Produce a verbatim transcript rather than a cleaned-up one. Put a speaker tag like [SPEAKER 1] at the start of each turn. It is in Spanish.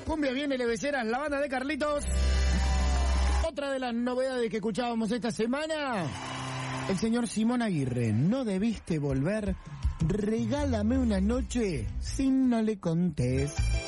[SPEAKER 1] cumbia viene Leveceras, la banda de Carlitos. Otra de las novedades que escuchábamos esta semana, el señor Simón Aguirre. No debiste volver, regálame una noche si no le contés.